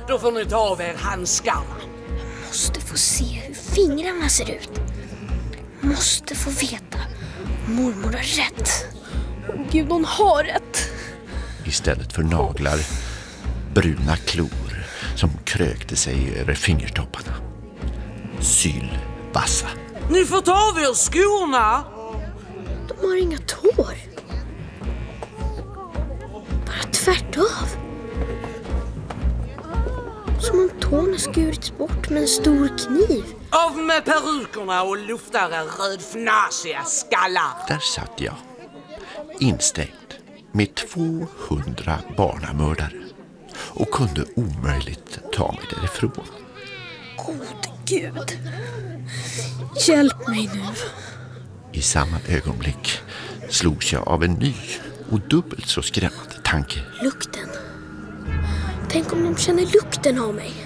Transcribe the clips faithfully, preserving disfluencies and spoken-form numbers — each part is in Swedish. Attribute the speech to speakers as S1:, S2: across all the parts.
S1: Då får ni ta av er handskarna.
S2: Måste få se hur fingrarna ser ut. Måste få veta. Mormor har rätt. Åh Gud, hon har rätt.
S3: Istället för naglar, bruna klor som krökte sig över fingertopparna. Sylvassa.
S1: Ni får ta av er skorna.
S2: De har inga tår. Bara tvärt av. Som om tårna skurits bort med en stor kniv.
S1: Av med perukerna och luftar er rödfnasiga skallar.
S3: Där satt jag, instängd med tvåhundra barnamördare och kunde omöjligt ta mig därifrån.
S2: Gode Gud, hjälp mig nu.
S3: I samma ögonblick slogs jag av en ny och dubbelt så skrämmande tanke.
S2: Lukten. Tänk om de känner lukten av mig.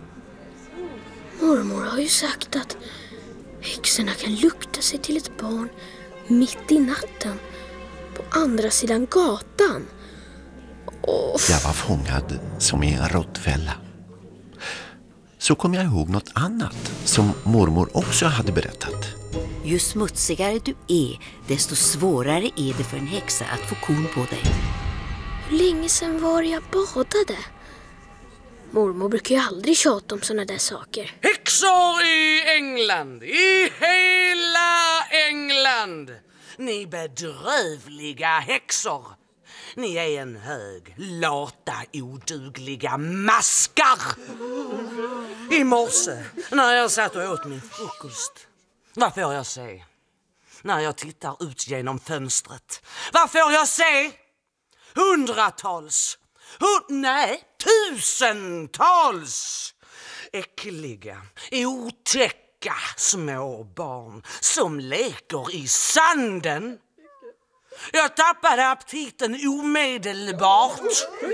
S2: Mormor har ju sagt att häxorna kan lukta sig till ett barn mitt i natten på andra sidan gatan. Oh.
S3: Jag var fångad som i en råttfälla. Så kom jag ihåg något annat som mormor också hade berättat.
S4: Ju smutsigare du är, desto svårare är det för en häxa att få korn på dig.
S2: Hur länge sedan var jag badade? Mormor brukar ju aldrig tjata om såna där saker.
S1: Häxor i England, i hela England. Ni bedrövliga häxor. Ni är en hög, lata, odugliga maskar. I morse, när jag satt och åt min frukost, vad får jag se? När jag tittar ut genom fönstret, vad får jag se? Hundratals, hund, nej, tusentals äckliga, otäcka små barn som leker i sanden. Jag tappade aptiten omedelbart.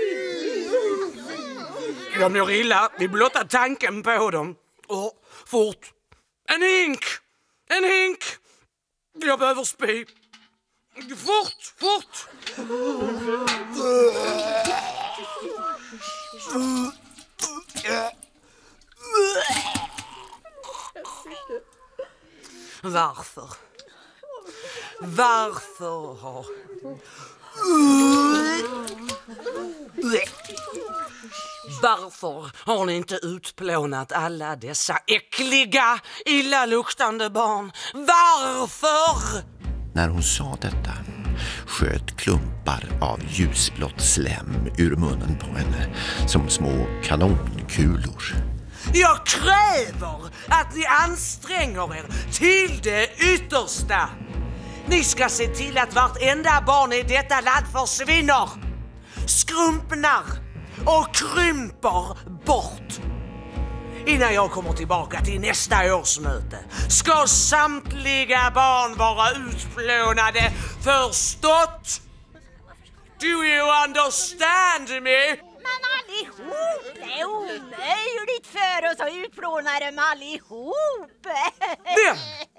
S1: Jag mår illa vid blotta tanken på dem. Och fort. En hink! En hink! Jag behöver spy. Fort, fort! Varför? Varför har... Varför har ni inte utplånat alla dessa äckliga, illaluktande barn? Varför?
S3: När hon sa detta sköt klumpar av ljusblått slem ur munnen på henne som små kanonkulor.
S1: Jag kräver att ni anstränger er till det yttersta. Ni ska se till att vartenda barn i detta land försvinner, skrumpnar och krymper bort. Innan jag kommer tillbaka till nästa årsmöte ska samtliga barn vara utplånade. Förstått? Do you understand me?
S5: Men allihop, det är omöjligt för oss att utplåna dem allihop.
S1: Vem?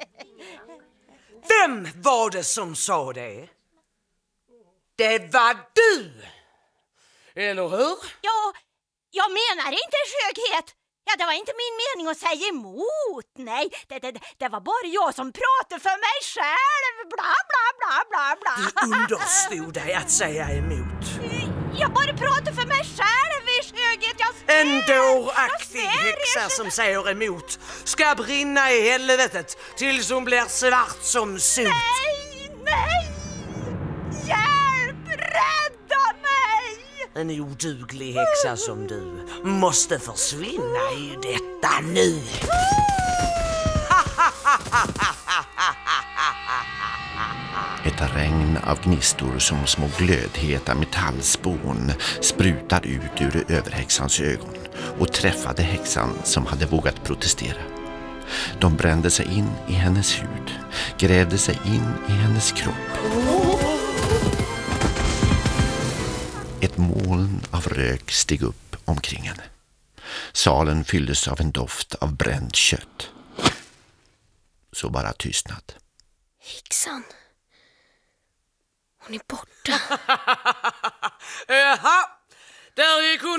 S1: Vem var det som sa det? Det var du! Eller hur?
S5: Ja, jag menar inte skönhet. Ja, det var inte min mening att säga emot. Nej, det, det, det var bara jag som pratade för mig själv. Bla, bla, bla, bla, bla.
S1: Du understod dig att säga emot.
S5: Jag bara pratar för mig själv i skönhet. Jag ser,
S1: en dåraktig
S5: jag ser,
S1: häxa
S5: jag...
S1: som säger emot ska brinna i helvetet tills hon blir svart som sot.
S5: Nej, nej! Hjälp! Rädda mig!
S1: En oduglig häxa som du måste försvinna i detta nu.
S3: Ett regn av gnistor som små glödheta metallspån sprutade ut ur överhäxans ögon och träffade häxan som hade vågat protestera. De brände sig in i hennes hud, grävde sig in i hennes kropp. Ett moln av rök steg upp omkring henne. Salen fylldes av en doft av bränt kött. Så bara tystnad.
S2: Häxan. Hon är borta.
S1: Jaha, där gick hon.